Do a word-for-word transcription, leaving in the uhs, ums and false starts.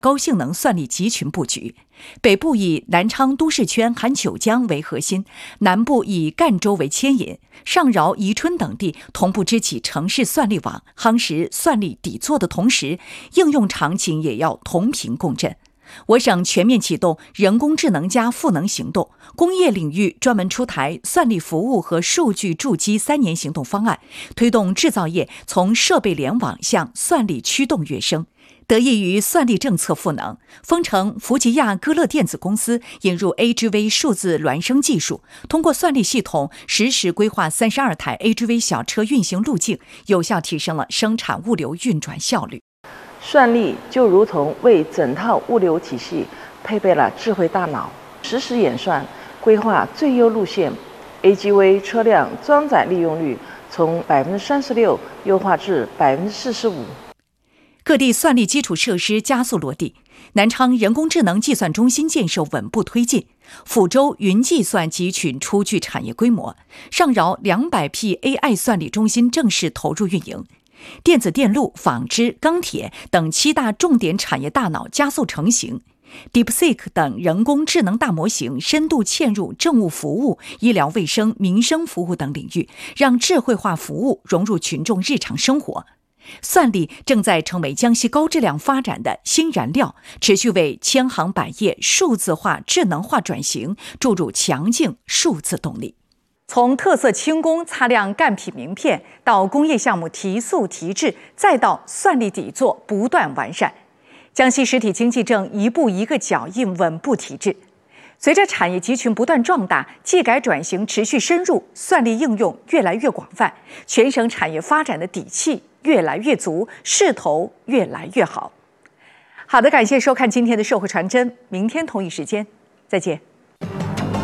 高性能算力集群布局。北部以南昌都市圈含九江为核心，南部以赣州为牵引，上饶、宜春等地同步支起城市算力网，夯实算力底座的同时，应用场景也要同频共振。我省全面启动人工智能加赋能行动，工业领域专门出台算力服务和数据筑基三年行动方案，推动制造业从设备联网向算力驱动跃升。得益于算力政策赋能，丰城弗吉亚歌乐电子公司引入 A G V 数字孪生技术，通过算力系统实时规划三十二台 A G V 小车运行路径，有效提升了生产物流运转效率。 算力就如同为整套物流体系配备了智慧大脑，实时演算规划最优路线 ，A G V 车辆装载利用率从百分之三十六优化至百分之四十五。 各地算力基础设施加速落地，南昌人工智能计算中心建设稳步推进，抚州云计算集群初具产业规模，上饶两百批 A I 算力中心正式投入运营。电子电路、纺织、钢铁等七大重点产业大脑加速成型。DeepSeek 等人工智能大模型深度嵌入政务服务、医疗卫生、民生服务等领域，让智慧化服务融入群众日常生活。算力正在成为江西高质量发展的新燃料，持续为千行百业数字化、智能化转型注入强劲数字动力。从特色轻工擦亮赣坯名片，到工业项目提速提质，再到算力底座不断完善，江西实体经济正一步一个脚印稳步提质。随着产业集群不断壮大，技改转型持续深入，算力应用越来越广泛，全省产业发展的底气越来越足，势头越来越好。好的，感谢收看今天的社会传真，明天同一时间再见。